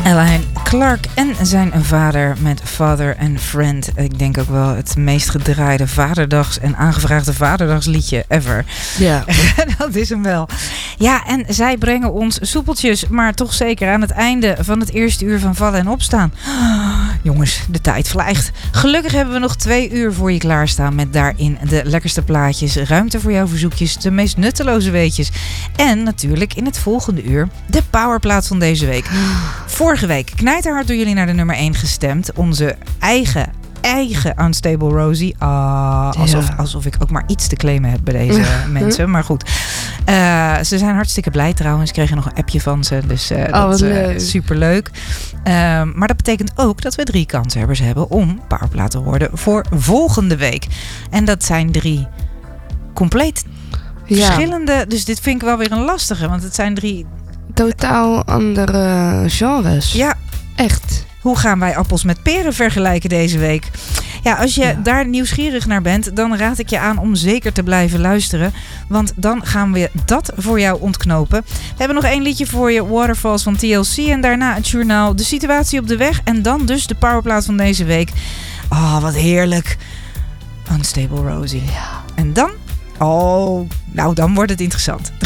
Alain Clark en zijn vader met Father and Friend. Ik denk ook wel het meest gedraaide vaderdags- en aangevraagde vaderdagsliedje ever. Ja. Dat is hem wel. Ja, en zij brengen ons soepeltjes, maar toch zeker aan het einde van het eerste uur van Vallen en Opstaan. Jongens, de tijd vliegt. Gelukkig hebben we nog 2 uur voor je klaarstaan met daarin de lekkerste plaatjes, ruimte voor jouw verzoekjes, de meest nutteloze weetjes. En natuurlijk in het volgende uur de powerplaat van deze week. Vorige week knijterhard door jullie naar de nummer 1 gestemd. Onze eigen Unstable Rosie. Alsof ik ook maar iets te claimen heb bij deze mensen. Maar goed. Ze zijn hartstikke blij trouwens. Ik kreeg nog een appje van ze. Dus dat is superleuk. Maar dat betekent ook dat we 3 kanshebbers hebben om powerplaat te worden voor volgende week. En dat zijn 3 compleet verschillende. Dus dit vind ik wel weer een lastige. Want het zijn 3... totaal andere genres. Ja. Echt. Hoe gaan wij appels met peren vergelijken deze week? Ja, als je daar nieuwsgierig naar bent, dan raad ik je aan om zeker te blijven luisteren. Want dan gaan we dat voor jou ontknopen. We hebben nog 1 liedje voor je, Waterfalls van TLC. En daarna het journaal, de situatie op de weg. En dan dus de powerplaat van deze week. Wat heerlijk. Unstable Rosie. Ja. En dan? Dan wordt het interessant.